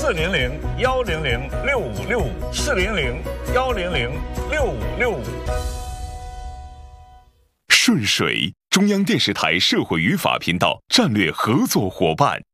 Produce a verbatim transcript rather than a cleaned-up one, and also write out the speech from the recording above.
四零零幺零零六五六五四零零幺零零六五六五。 顺水，中央电视台社会语法频道战略合作伙伴。